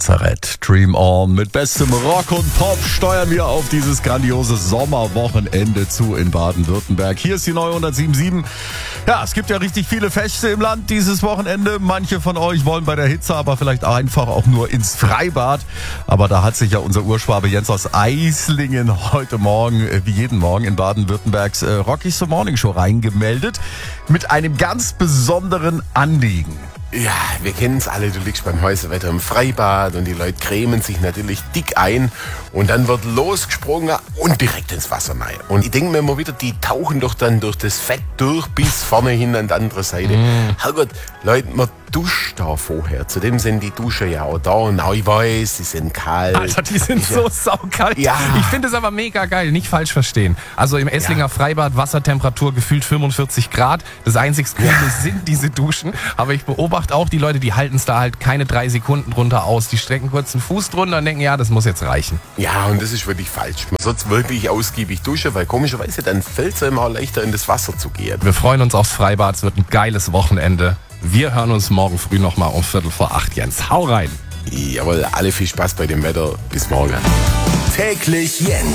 Nazareth. Dream On. Mit bestem Rock und Pop steuern wir auf dieses grandiose Sommerwochenende zu in Baden-Württemberg. Hier ist die neue 107.7. Ja, es gibt ja richtig viele Feste im Land dieses Wochenende. Manche von euch wollen bei der Hitze aber vielleicht einfach auch nur ins Freibad. Aber da hat sich ja unser Urschwabe Jens aus Eislingen heute Morgen, wie jeden Morgen in Baden-Württembergs Rocky's The Morning Show reingemeldet mit einem ganz besonderen Anliegen. Ja, wir kennen es alle, du liegst beim Häuserwetter im Freibad und die Leute cremen sich natürlich dick ein und dann wird losgesprungen und direkt ins Wasser rein. Und ich denke mir immer wieder, die tauchen doch dann durch das Fett durch bis vorne hin an die andere Seite. Herrgott, Leute, man duscht da vorher. Zudem sind die Duschen ja auch da und auch ich weiß, die sind kalt. Alter, die sind so saukalt. Ja. Ich finde es aber mega geil, nicht falsch verstehen. Also im Esslinger Freibad, Wassertemperatur gefühlt 45 Grad. Das einzig Kühle sind diese Duschen. Aber ich beobachte auch die Leute, die halten es da halt keine 3 Sekunden drunter aus. Die strecken kurz den Fuß drunter und denken, ja, das muss jetzt reichen. Ja, und das ist wirklich falsch. Man sollte wirklich ausgiebig duschen, weil komischerweise dann fällt es einem auch leichter in das Wasser zu gehen. Wir freuen uns aufs Freibad, es wird ein geiles Wochenende. Wir hören uns morgen früh nochmal um 7:45, Jens. Hau rein! Jawohl, alle viel Spaß bei dem Wetter. Bis morgen. Täglich Jens.